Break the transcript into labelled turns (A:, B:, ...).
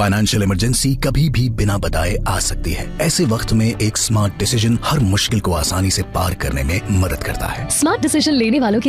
A: Financial emergency कभी भी बिना बताए आ सकती है। ऐसे वक्त में एक स्मार्ट डिसीजन हर मुश्किल को आसानी से पार करने में मदद करता है।
B: स्मार्ट डिसीजन लेने वालों के